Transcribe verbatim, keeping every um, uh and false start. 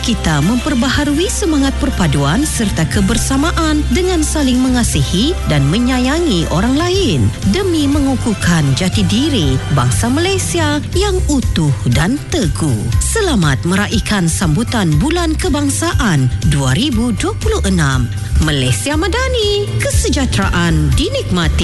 kita memperbaharui semangat perpaduan serta kebersamaan dengan saling mengasihi dan menyayangi orang lain demi mengukuhkan jati diri bangsa Malaysia yang utuh dan teguh. Selamat meraihkan sambutan Bulan Kebangsaan dua ribu dua puluh enam. Malaysia Madani, kesejahteraan dinikmati.